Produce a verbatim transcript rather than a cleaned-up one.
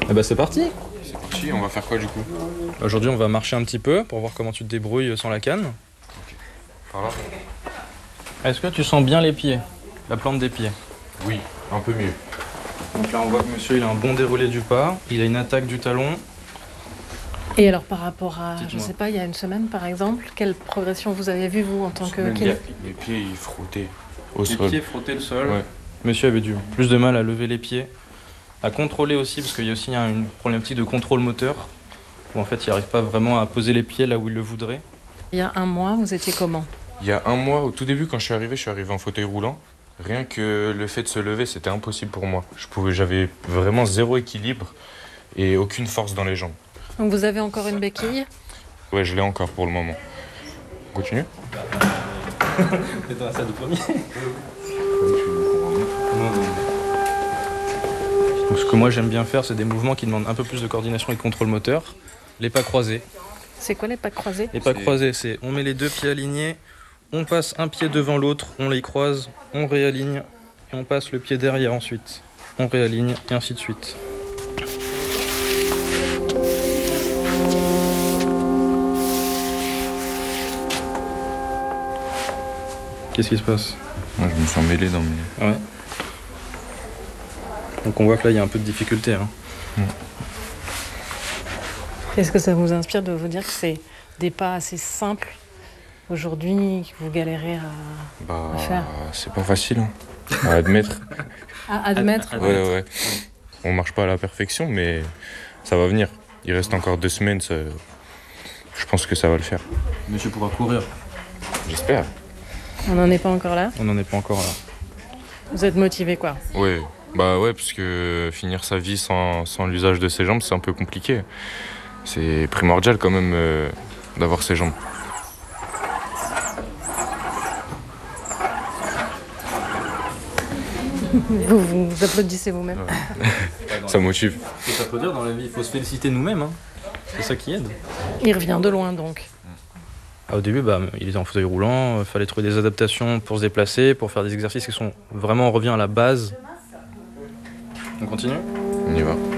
Eh bah c'est parti. C'est parti, on va faire quoi du coup? Aujourd'hui on va marcher un petit peu pour voir comment tu te débrouilles sans la canne. Ok. Par là? Est-ce que tu sens bien les pieds? La plante des pieds? Oui, un peu mieux. Donc là on voit que monsieur il a un bon déroulé du pas, il a une attaque du talon. Et alors par rapport à, Dites-moi. je sais pas, il y a une semaine par exemple, quelle progression vous avez vu vous en tant que Même kiné? les, les pieds ils frottaient au Les sol. pieds frottaient le sol. Ouais. Monsieur avait du plus de mal à lever les pieds, à contrôler aussi parce qu'il y a aussi une problématique de contrôle moteur où en fait il n'arrive pas vraiment à poser les pieds là où il le voudrait. Il y a un mois, vous étiez comment? Il y a un mois, au tout début quand je suis arrivé, je suis arrivé en fauteuil roulant. Rien que le fait de se lever, c'était impossible pour moi. Je pouvais, j'avais vraiment zéro équilibre et aucune force dans les jambes. Donc vous avez encore une béquille? Ouais, je l'ai encore pour le moment. On continue? T'es dans la salle de premier. Donc, ce que moi j'aime bien faire, c'est des mouvements qui demandent un peu plus de coordination et de contrôle moteur. Les pas croisés. C'est quoi les pas croisés? Les pas C'est- croisés, c'est on met les deux pieds alignés, on passe un pied devant l'autre, on les croise, on réaligne et on passe le pied derrière ensuite. On réaligne et ainsi de suite. Qu'est-ce qui se passe? Moi, je me suis emmêlé dans mes... Ouais. Donc on voit que là il y a un peu de difficulté. Hein. Est-ce que ça vous inspire de vous dire que c'est des pas assez simples aujourd'hui que vous galérez à, Bah, à faire? c'est pas facile hein, à admettre. à admettre? Ad- Ouais, ouais, ouais. On marche pas à la perfection, mais ça va venir. Il reste encore deux semaines, ça... je pense que ça va le faire. Monsieur pourra courir. J'espère. On n'en est pas encore là? On n'en est pas encore là. Vous êtes motivé quoi? Ouais, bah ouais, parce que finir sa vie sans, sans l'usage de ses jambes, c'est un peu compliqué. C'est primordial quand même euh, d'avoir ses jambes. Vous vous applaudissez vous-même? Ça motive. Et ça peut dire dans la vie, il faut se féliciter nous-mêmes. Hein. C'est ça qui aide. Il revient de loin donc. Ah, au début, bah, il était en fauteuil roulant, il fallait trouver des adaptations pour se déplacer, pour faire des exercices qui sont vraiment, on revient à la base. On continue? On y va.